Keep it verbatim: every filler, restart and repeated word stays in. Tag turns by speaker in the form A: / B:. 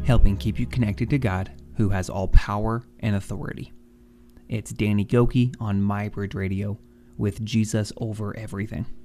A: helping keep you connected to God, who has all power and authority. It's Danny Gokey on MyBridge Radio with Jesus over everything.